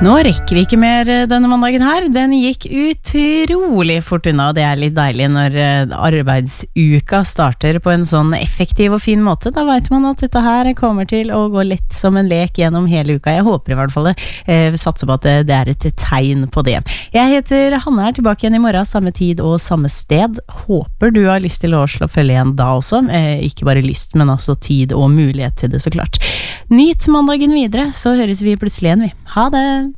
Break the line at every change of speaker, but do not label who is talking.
Nå rekker vi ikke mer denne mandagen her. Den gikk utrolig fort unna, og det litt deilig når arbeidsuka starter på en sånn effektiv og fin måte. Da vet man at dette her kommer til å gå lett som en lek gjennom hele uka. Jeg håper i hvert fall det. Satser på at det et tegn på det. Jeg heter Hanne, tilbake igjen i morgen, samme tid og samme sted. Håper du har lyst til å slå følge igjen da også. Ikke bare lyst, men også tid og mulighet til det, så klart. Nyt mandagen videre, så høres vi plutselig igjen, vi. Ha det!